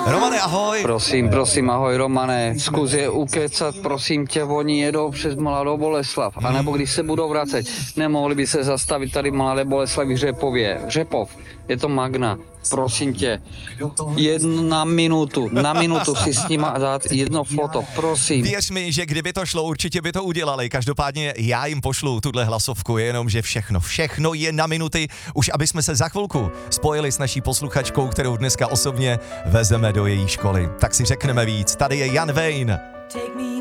Romane, ahoj. Prosím, ahoj Romane, zkus je ukecat, prosím tě, oni jedou přes Mladou Boleslav, anebo když se budou vracet, nemohli by se zastavit tady v Mladé Boleslavi v Řepově, Řepov, je to Magna, prosím tě, na minutu si s nima dát jedno foto, prosím. Věř mi, že kdyby to šlo, určitě by to udělali. Každopádně já jim pošlu tuhle hlasovku, jenomže všechno je na minuty, už aby jsme se za chvilku spojili s naší posluchačkou, kterou dneska osobně vezeme do její školy. Tak si řekneme víc. Tady je Jan Wayne.